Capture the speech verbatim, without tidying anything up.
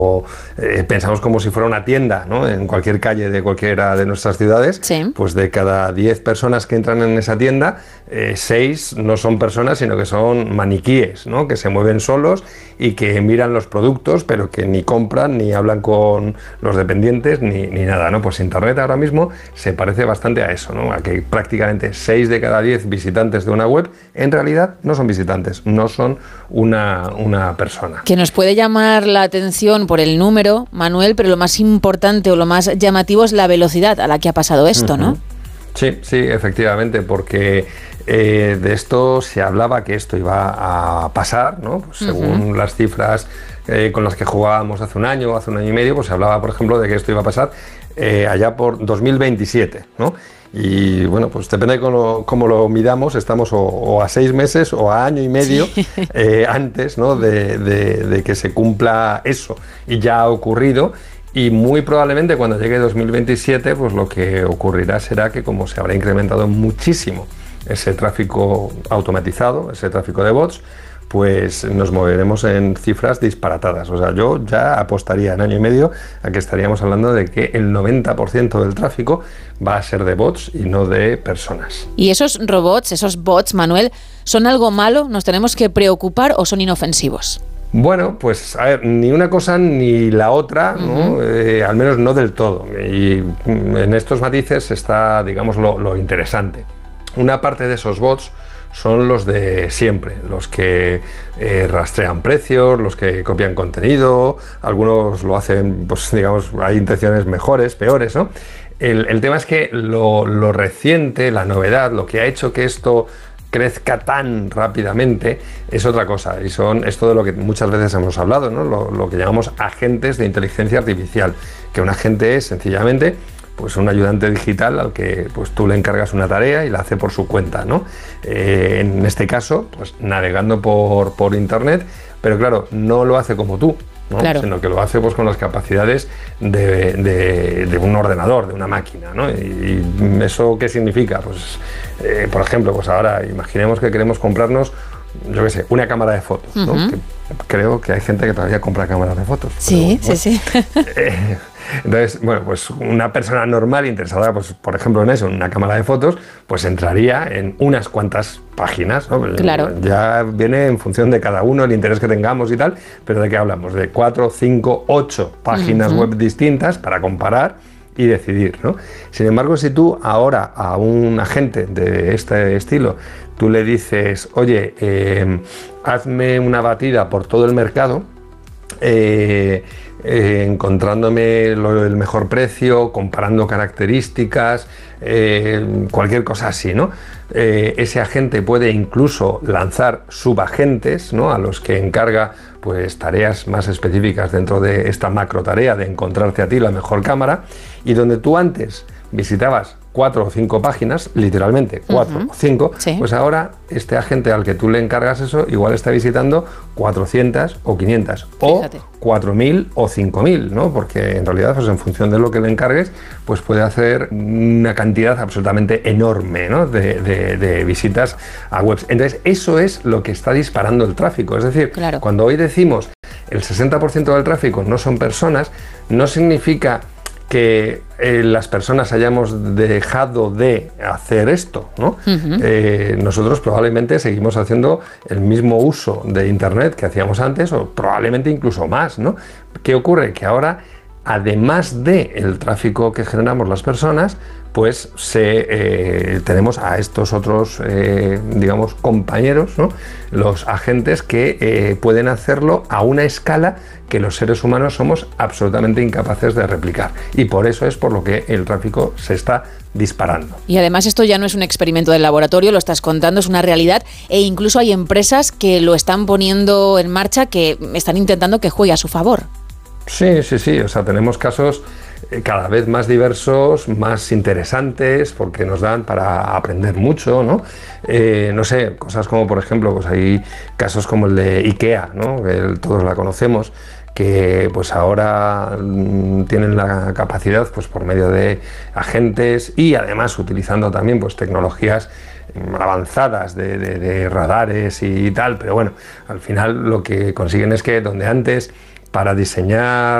o eh, pensamos como si fuera una tienda, ¿no? En cualquier calle de cualquiera de nuestras ciudades, sí. Pues de cada diez personas que entran en esa tienda, eh, seis no son personas, sino que son maniquíes, ¿no? Que se mueven solos y que miran los productos, pero que ni compran, ni hablan con los dependientes, ni, ni nada, ¿no? Pues Internet ahora mismo se parece bastante a eso, ¿no? A que prácticamente seis de cada diez visitantes de una web en realidad no son visitantes, no son una, una persona. Que nos puede llamar la atención por el número, Manuel, pero lo más importante o lo más llamativo es la velocidad a la que ha pasado esto, ¿no? Sí, sí, efectivamente, porque eh, de esto se hablaba que esto iba a pasar, ¿no? Pues según uh-huh. las cifras eh, con las que jugábamos hace un año, hace un año y medio, pues se hablaba, por ejemplo, de que esto iba a pasar eh, allá por dos mil veintisiete, ¿no? Y bueno, pues depende de cómo, cómo lo midamos, estamos o, o a seis meses o a año y medio sí. eh, antes, ¿no? de, de, de que se cumpla eso, y ya ha ocurrido. Y muy probablemente cuando llegue dos mil veintisiete, pues lo que ocurrirá será que como se habrá incrementado muchísimo ese tráfico automatizado, ese tráfico de bots, pues nos moveremos en cifras disparatadas. O sea, yo ya apostaría en año y medio a que estaríamos hablando de que el noventa por ciento del tráfico va a ser de bots y no de personas. ¿Y esos robots, esos bots, Manuel, son algo malo? ¿Nos tenemos que preocupar o son inofensivos? Bueno, pues a ver, ni una cosa ni la otra, ¿no? Uh-huh. eh, al menos no del todo. Y en estos matices está, digamos, lo, lo interesante. Una parte de esos bots son los de siempre, los que eh, rastrean precios, los que copian contenido, algunos lo hacen, pues digamos, hay intenciones mejores, peores, ¿no? El, el tema es que lo, lo reciente, la novedad, lo que ha hecho que esto crezca tan rápidamente es otra cosa, y son esto de lo que muchas veces hemos hablado, ¿no? Lo, lo que llamamos agentes de inteligencia artificial, que un agente es sencillamente pues un ayudante digital al que pues tú le encargas una tarea y la hace por su cuenta, ¿no? Eh, en este caso, pues navegando por, por internet, pero claro, no lo hace como tú, ¿no? Claro. Sino que lo hace pues con las capacidades de, de, de un ordenador, de una máquina, ¿no? Y, y eso ¿qué significa? Pues, eh, por ejemplo, pues ahora imaginemos que queremos comprarnos, yo qué sé, una cámara de fotos, ¿no? Uh-huh. Que creo que hay gente que todavía compra cámaras de fotos. Sí, pero, sí, bueno, sí. Eh, entonces, bueno, pues una persona normal interesada, pues por ejemplo en eso, en una cámara de fotos, pues entraría en unas cuantas páginas, ¿no? Claro. Ya viene en función de cada uno, el interés que tengamos y tal, pero ¿de qué hablamos? De cuatro, cinco, ocho páginas uh-huh. web distintas para comparar y decidir, ¿no? Sin embargo, si tú ahora a un agente de este estilo, tú le dices, oye, eh, hazme una batida por todo el mercado, eh, eh, encontrándome lo, el mejor precio, comparando características, eh, cualquier cosa así, ¿no? Eh, ese agente puede incluso lanzar subagentes, ¿no? A los que encarga pues tareas más específicas dentro de esta macro tarea de encontrarte a ti la mejor cámara, y donde tú antes visitabas cuatro o cinco páginas, literalmente cuatro uh-huh. o cinco, sí. Pues ahora este agente al que tú le encargas eso igual está visitando cuatrocientas o quinientas Fíjate. O cuatro mil o cinco mil, ¿no? Porque en realidad, pues en función de lo que le encargues, pues puede hacer una cantidad absolutamente enorme, ¿no? de, de, de visitas a webs. Entonces eso es lo que está disparando el tráfico. Es decir, claro. Cuando hoy decimos el sesenta por ciento del tráfico no son personas, no significa que eh, las personas hayamos dejado de hacer esto, ¿no? Uh-huh. Eh, nosotros probablemente seguimos haciendo el mismo uso de Internet que hacíamos antes, o probablemente incluso más, ¿no? ¿Qué ocurre? Que ahora, además del tráfico que generamos las personas, pues se, eh, tenemos a estos otros, eh, digamos, compañeros, ¿no? Los agentes que eh, pueden hacerlo a una escala que los seres humanos somos absolutamente incapaces de replicar. Y por eso es por lo que el tráfico se está disparando. Y además esto ya no es un experimento del laboratorio, lo estás contando, es una realidad, e incluso hay empresas que lo están poniendo en marcha, que están intentando que juegue a su favor. Sí, sí, sí, o sea, tenemos casos cada vez más diversos, más interesantes, porque nos dan para aprender mucho, ¿no? Eh, no sé, cosas como, por ejemplo, pues hay casos como el de IKEA, ¿no? Que todos la conocemos, que pues ahora mmm, tienen la capacidad, pues por medio de agentes y además utilizando también pues tecnologías avanzadas de, de, de radares y tal, pero bueno, al final lo que consiguen es que donde antes para diseñar